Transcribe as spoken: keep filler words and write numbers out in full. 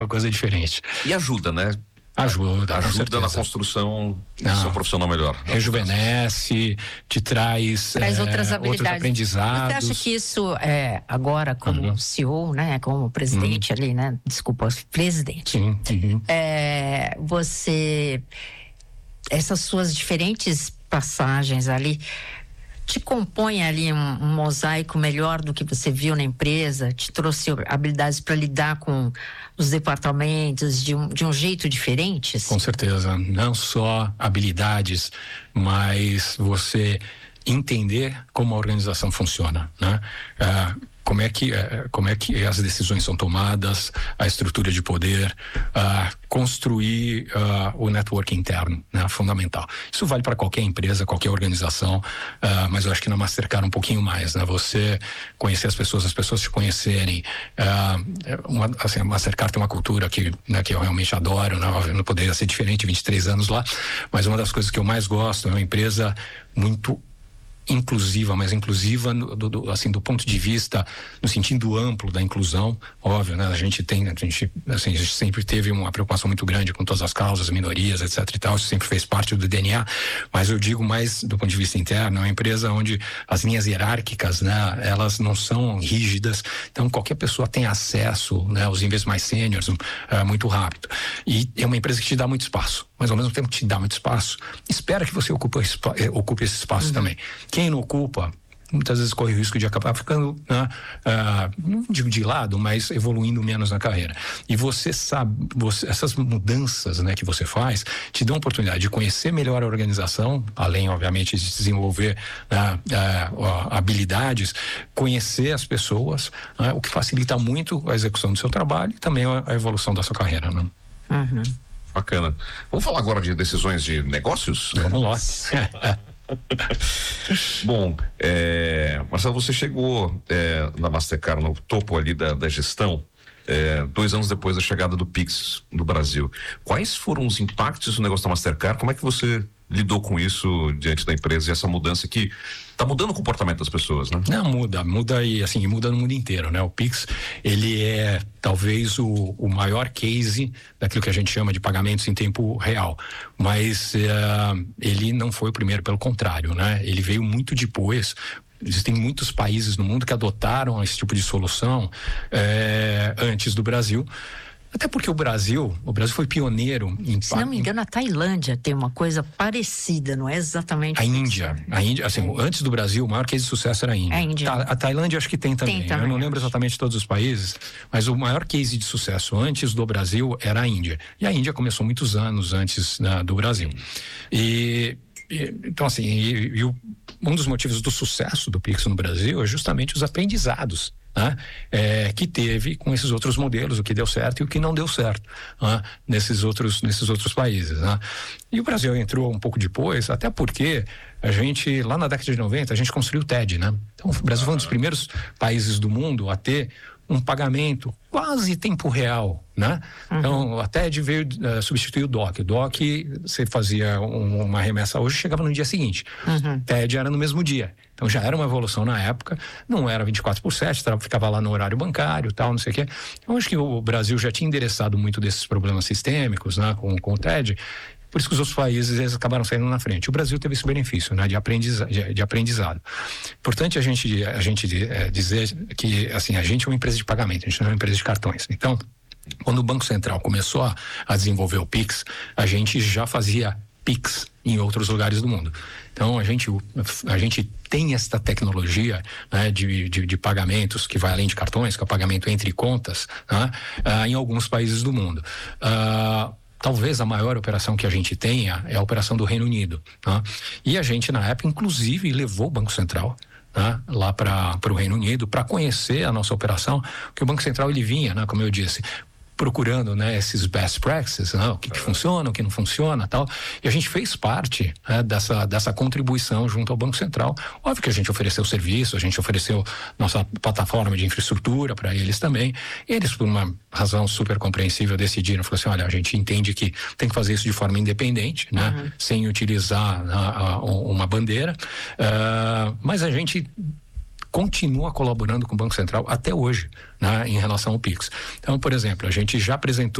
uma coisa diferente. E ajuda, né? Ajuda, ajuda na construção de ser um profissional melhor. Rejuvenesce, te traz, traz é, outras habilidades. outros aprendizados. Você acha que isso, é, agora como uhum. C E O, né, como presidente uhum. ali, né, desculpa, presidente, Sim, uhum. é, você, essas suas diferentes passagens ali, te compõe ali um, um mosaico melhor do que você viu na empresa, te trouxe habilidades para lidar com os departamentos de um, de um jeito diferente? Com certeza, não só habilidades, mas você entender como a organização funciona, né? Ah, como é que como é que as decisões são tomadas, a estrutura de poder, uh, construir uh, o network interno, né, fundamental. Isso vale para qualquer empresa, qualquer organização, uh, mas eu acho que na Mastercard um pouquinho mais, né? Você conhecer as pessoas, as pessoas te conhecerem. Uh, uma, assim, a Mastercard tem uma cultura que, né, que eu realmente adoro, né? Eu não poderia ser diferente, vinte e três anos lá, mas uma das coisas que eu mais gosto é uma empresa muito inclusiva, mas inclusiva no, do, do, assim, do ponto de vista, no sentido amplo da inclusão, óbvio, né? A gente tem, a gente, assim, a gente sempre teve uma preocupação muito grande com todas as causas, minorias, etc e tal, isso sempre fez parte do D N A, mas eu digo mais do ponto de vista interno, é uma empresa onde as linhas hierárquicas, né, elas não são rígidas, então qualquer pessoa tem acesso, né, aos níveis mais sêniores, é, muito rápido, e é uma empresa que te dá muito espaço, mas ao mesmo tempo te dá muito espaço, espera que você ocupe, ocupe esse espaço uhum. também. Quem não ocupa, muitas vezes corre o risco de acabar ficando, né, uh, não digo de lado, mas evoluindo menos na carreira. E você sabe, você, essas mudanças, né, que você faz, te dão a oportunidade de conhecer melhor a organização, além, obviamente, de desenvolver uh, uh, uh, habilidades, conhecer as pessoas, uh, o que facilita muito a execução do seu trabalho e também a, a evolução da sua carreira, né? Uhum. Bacana. Vamos falar agora de decisões de negócios? Vamos lá. Bom, é, Marcelo, você chegou é, na Mastercard no topo ali da, da gestão, é, dois anos depois da chegada do Pix no Brasil. Quais foram os impactos do negócio da Mastercard? Como é que você lidou com isso diante da empresa e essa mudança que está mudando o comportamento das pessoas, né? Não, muda, muda e assim, muda no mundo inteiro, né? O Pix, ele é talvez o, o maior case daquilo que a gente chama de pagamentos em tempo real, mas uh, ele não foi o primeiro, pelo contrário, né? Ele veio muito depois. Existem muitos países no mundo que adotaram esse tipo de solução é, antes do Brasil. Até porque o Brasil, o Brasil foi pioneiro em... Se não me engano, a Tailândia tem uma coisa parecida, não é exatamente... A Índia, a Índia, assim, é. antes do Brasil, o maior case de sucesso era a Índia. A Índia. Tá, a Tailândia acho que tem também, tem também, eu não lembro exatamente todos os países, mas o maior case de sucesso antes do Brasil era a Índia. E a Índia começou muitos anos antes, né, do Brasil. E... Então, assim, e, e o, um dos motivos do sucesso do Pix no Brasil é justamente os aprendizados, né, é, que teve com esses outros modelos, o que deu certo e o que não deu certo, né, nesses outros, nesses outros países, né. E o Brasil entrou um pouco depois, até porque a gente, lá na década de noventa, a gente construiu o T E D, né. Então, o Brasil foi um dos primeiros países do mundo a ter um pagamento quase tempo real, né? Uhum. Então, a T E D veio uh, substituir o D O C. O D O C, você fazia um, uma remessa hoje, chegava no dia seguinte. Uhum. T E D era no mesmo dia. Então, já era uma evolução na época, não era vinte e quatro por sete, ficava lá no horário bancário, tal, não sei o quê. Eu acho que o Brasil já tinha endereçado muito desses problemas sistêmicos, né, com, com o T E D. Por isso que os outros países, eles acabaram saindo na frente. O Brasil teve esse benefício, né, de, aprendiza, de, de aprendizado. Importante a gente, a gente é, dizer que, assim, a gente é uma empresa de pagamento, a gente não é uma empresa de cartões. Então, quando o Banco Central começou a, a desenvolver o Pix, a gente já fazia Pix em outros lugares do mundo. Então, a gente, a gente tem esta tecnologia, né, de, de, de pagamentos que vai além de cartões, que é o pagamento entre contas, né, uh, em alguns países do mundo. Uh, Talvez a maior operação que a gente tenha é a operação do Reino Unido, né? E a gente, na época, inclusive, levou o Banco Central, né, lá para o Reino Unido para conhecer a nossa operação, porque o Banco Central, ele vinha, né, como eu disse, procurando, né, esses best practices, né, o que, que funciona, o que não funciona, tal. E a gente fez parte, né, dessa dessa contribuição junto ao Banco Central. Óbvio que a gente ofereceu serviço, a gente ofereceu nossa plataforma de infraestrutura para eles também. E eles, por uma razão super compreensível, decidiram, falaram assim, olha, a gente entende que tem que fazer isso de forma independente, né, uhum. sem utilizar a, a, uma bandeira, uh, mas a gente continua colaborando com o Banco Central até hoje, né, em relação ao Pix. Então, por exemplo, a gente já apresentou